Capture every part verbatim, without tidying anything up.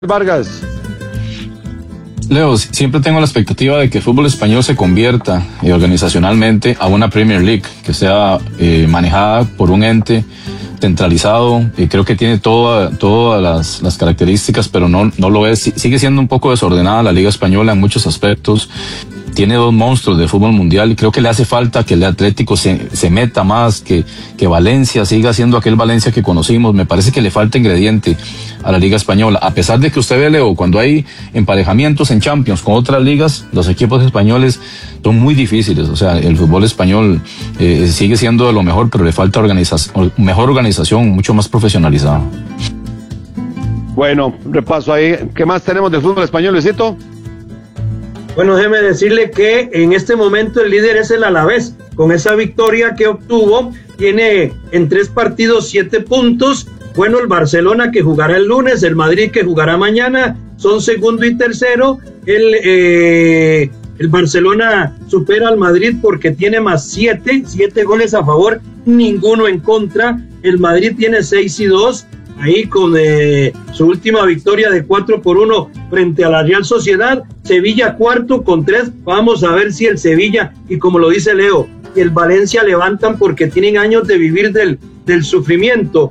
Vargas. Leo, siempre tengo la expectativa de que el fútbol español se convierta eh, organizacionalmente a una Premier League, que sea eh, manejada por un ente centralizado. Eh, creo que tiene toda, todas las, las características, pero no, no lo es. Sigue siendo un poco desordenada la Liga Española en muchos aspectos. Tiene dos monstruos de fútbol mundial y creo que le hace falta que el Atlético se, se meta más, que, que Valencia siga siendo aquel Valencia que conocimos. Me parece que le falta ingrediente a la Liga Española. A pesar de que usted ve, Leo, cuando hay emparejamientos en Champions con otras ligas, los equipos españoles son muy difíciles. O sea, el fútbol español eh, sigue siendo de lo mejor, pero le falta organización, mejor organización, mucho más profesionalizada. Bueno, repaso ahí. ¿Qué más tenemos del fútbol español, Luisito? Bueno, déjeme decirle que en este momento el líder es el Alavés. Con esa victoria que obtuvo, tiene en tres partidos siete puntos. Bueno, el Barcelona que jugará el lunes, el Madrid que jugará mañana, son segundo y tercero. El, eh, el Barcelona supera al Madrid porque tiene más siete, siete goles a favor, ninguno en contra. El Madrid tiene seis y dos. Ahí con eh, su última victoria de cuatro por uno frente a la Real Sociedad. Sevilla cuarto con tres. Vamos a ver si el Sevilla, y como lo dice Leo, y el Valencia levantan porque tienen años de vivir del, del sufrimiento.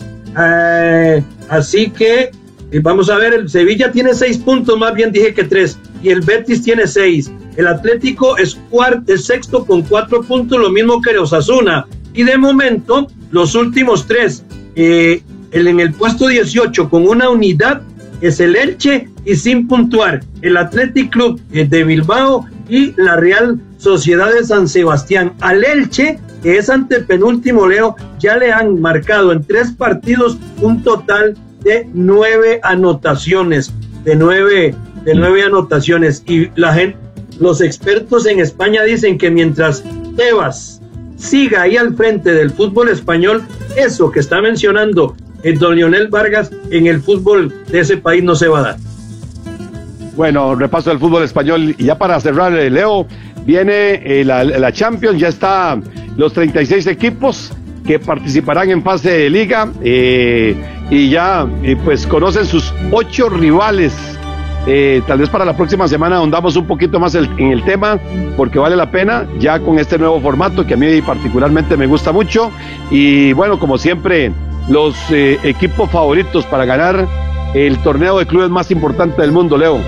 Eh, así que eh, vamos a ver, el Sevilla tiene seis puntos, más bien dije que tres, y el Betis tiene seis. El Atlético es, cuarto, es sexto con cuatro puntos, lo mismo que el Osasuna. Y de momento, los últimos tres, eh, El, en el puesto dieciocho con una unidad es el Elche y sin puntuar el Athletic Club de Bilbao y la Real Sociedad de San Sebastián. Al Elche, que es antepenúltimo, Leo, ya le han marcado en tres partidos un total de nueve anotaciones, de nueve, de nueve anotaciones. Y la gente, los expertos en España dicen que mientras Tebas siga ahí al frente del fútbol español, eso que está mencionando el don Leonel Vargas en el fútbol de ese país no se va a dar. Bueno, repaso del fútbol español. Y ya para cerrar, Leo, viene eh, la, la Champions, ya está los treinta y seis equipos que participarán en fase de liga eh, y ya eh, pues conocen sus ocho rivales. Eh, tal vez para la próxima semana ahondamos un poquito más el, en el tema, porque vale la pena ya con este nuevo formato que a mí particularmente me gusta mucho. Y bueno, como siempre, los eh, equipos favoritos para ganar el torneo de clubes más importante del mundo, Leo.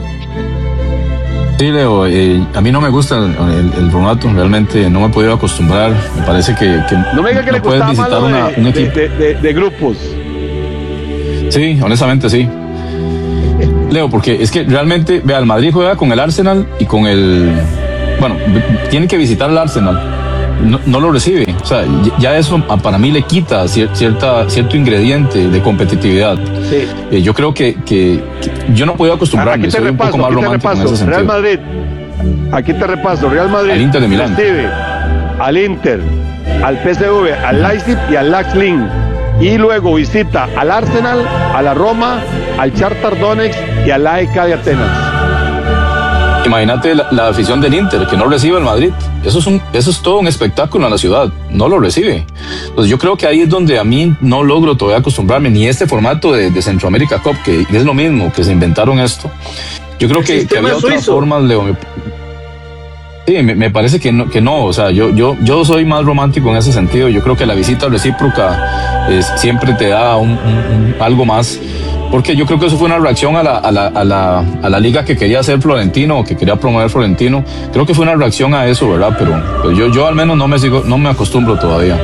Sí, Leo, eh, a mí no me gusta el, el, el formato, realmente no me he podido acostumbrar. Me parece que, que no me diga que no le gustaba visitar malo una, de, un equipo de, de, de grupos. Sí, honestamente sí, Leo, porque es que realmente, vea, el Madrid juega con el Arsenal y con el, bueno, tiene que visitar el Arsenal. No, no lo recibe, o sea, ya eso para mí le quita cierta, cierto ingrediente de competitividad. Sí. Eh, yo creo que, que, que yo no puedo acostumbrarme, soy repaso, un poco más romántico en ese sentido. Real Madrid, aquí te repaso, Real Madrid, al Inter de Milán, recibe al Inter, al P S V, al Leipzig y al Ajax Linz, y luego visita al Arsenal, a la Roma, al Shakhtar Donetsk y al A E K de Atenas. Imagínate la, la afición del Inter que no recibe el Madrid. Eso es un, eso es todo un espectáculo en la ciudad. No lo recibe. Entonces yo creo que ahí es donde a mí no logro todavía acostumbrarme, ni este formato de, de Centroamérica Cup, que es lo mismo, que se inventaron esto. Yo creo que, que había suizo. Otras formas, Leo. Me, sí, me, me parece que no, que no. O sea, yo, yo, yo soy más romántico en ese sentido. Yo creo que la visita recíproca es, siempre te da un, un, un, algo más. Porque yo creo que eso fue una reacción a la, a la, a la, a la liga que quería hacer Florentino, o que quería promover Florentino. Creo que fue una reacción a eso, ¿verdad? Pero, pero yo, yo al menos no me sigo, no me acostumbro todavía.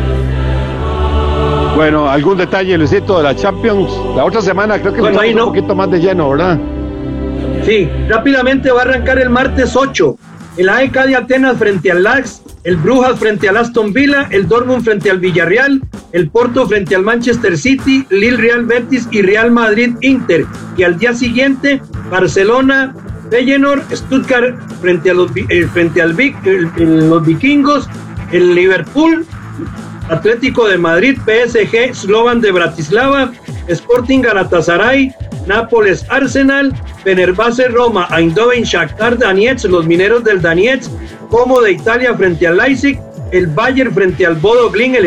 Bueno, algún detalle, Luisito, de la Champions. La otra semana creo que bueno, ahí no. Un poquito más de lleno, ¿verdad? Sí, rápidamente va a arrancar el martes ocho. El A E K de Atenas frente al Ajax, el Brujas frente al Aston Villa, el Dortmund frente al Villarreal, el Porto frente al Manchester City, Lille Real Betis y Real Madrid Inter. Y al día siguiente, Barcelona, Feyenoord, Stuttgart frente a los eh, frente al Vic, el, el, los vikingos, el Liverpool, Atlético de Madrid, P S G, Slovan de Bratislava, Sporting Galatasaray, Nápoles Arsenal, Fenerbahce Roma, Eindhoven Shakhtar Donetsk, los mineros del Donetsk, Como de Italia frente al Leipzig, el Bayern frente al Bodo Glimt, el